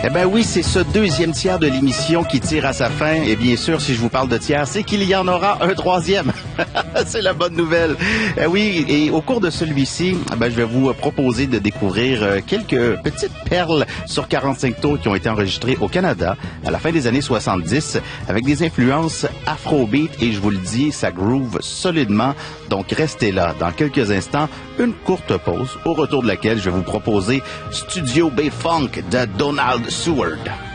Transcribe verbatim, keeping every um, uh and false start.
Eh ben oui, c'est ce deuxième tiers de l'émission qui tire à sa fin. Et bien sûr, si je vous parle de tiers, c'est qu'il y en aura un troisième. C'est la bonne nouvelle. Eh oui, et au cours de celui-ci, ben, je vais vous proposer de découvrir quelques petites perles sur quarante-cinq tours qui ont été enregistrées au Canada à la fin des années soixante-dix avec des influences afrobeat. Et je vous le dis, ça groove solidement. Donc restez là. Dans quelques instants, une courte pause, au retour de laquelle je vais vous proposer Studio B-Funk de Donald Seward.